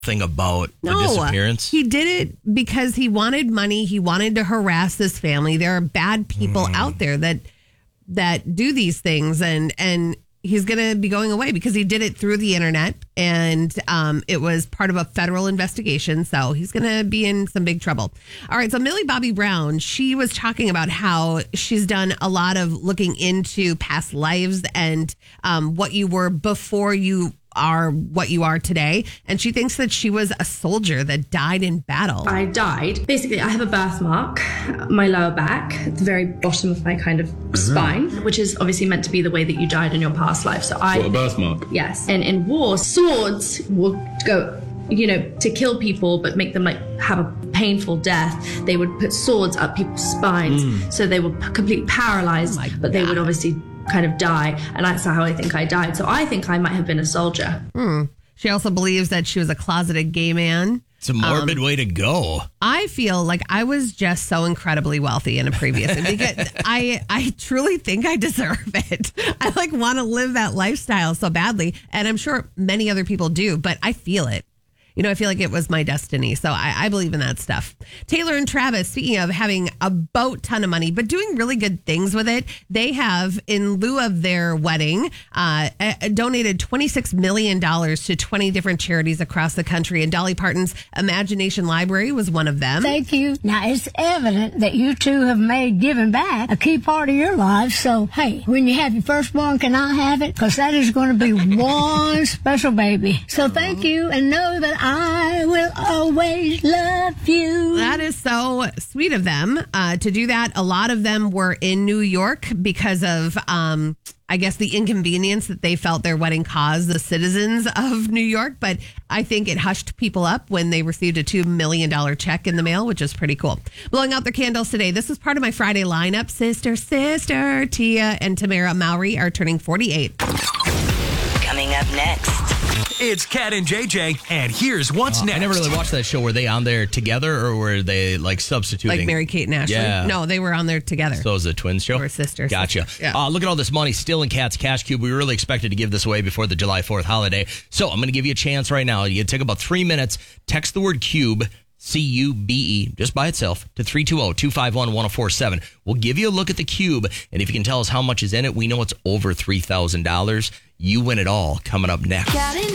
thing about the disappearance? He did it because he wanted money. He wanted to harass this family. There are bad people out there that do these things, and he's going to be going away because he did it through the internet, and it was part of a federal investigation. So he's going to be in some big trouble. All right. So Millie Bobby Brown, she was talking about how she's done a lot of looking into past lives and what you were before you are what you are today. And she thinks that she was a soldier that died in battle. I died. Basically, I have a birthmark, my lower back, at the very bottom of my kind of spine, which is obviously meant to be the way that you died in your past life. So a birthmark? Yes. And in war, swords will go, to kill people, but make them have a painful death. They would put swords up people's spines. So they were completely paralyzed, but they would obviously kind of die, and that's how I think I died. So I think I might have been a soldier. She also believes that she was a closeted gay man. It's a morbid way to go. I feel like I was just so incredibly wealthy in a previous because I truly think I deserve it. I want to live that lifestyle so badly, and I'm sure many other people do, but I feel it. I feel like it was my destiny. So I believe in that stuff. Taylor and Travis, speaking of having a boat ton of money, but doing really good things with it, they have, in lieu of their wedding, donated $26 million to 20 different charities across the country. And Dolly Parton's Imagination Library was one of them. Thank you. Now, it's evident that you two have made giving back a key part of your lives. So, hey, when you have your firstborn, can I have it? Because that is going to be one special baby. So thank you, and know that I will always love you. That is so sweet of them to do that. A lot of them were in New York because of, I guess, the inconvenience that they felt their wedding caused the citizens of New York. But I think it hushed people up when they received a $2 million check in the mail, which is pretty cool. Blowing out their candles today. This is part of my Friday lineup. Sister, Tia and Tamara Mowry are turning 48. Coming up next. It's Kat and JJ, and here's what's next. I never really watched that show. Were they on there together, or were they substituting? Like Mary-Kate and Ashley? Yeah. No, they were on there together. So it was a twins show? They were sisters. Gotcha. Yeah. Look at all this money still in Kat's Cash Cube. We really expected to give this away before the July 4th holiday. So I'm going to give you a chance right now. You take about 3 minutes. Text the word CUBE, CUBE, just by itself, to 320-251-1047. We'll give you a look at the cube, and if you can tell us how much is in it, we know it's over $3,000. You win it all coming up next.